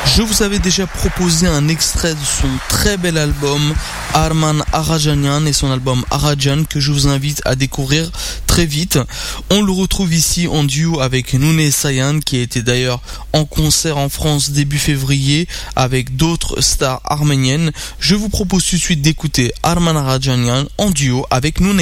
Je vous avais déjà proposé un extrait de son très bel album Arman Arajanian et son album Arajan que je vous invite à découvrir très vite. On le retrouve ici en duo avec Noune Sayan qui était d'ailleurs en concert en France début février avec d'autres stars arméniennes. Je vous propose tout de suite d'écouter Arman Arajanian en duo avec Noune.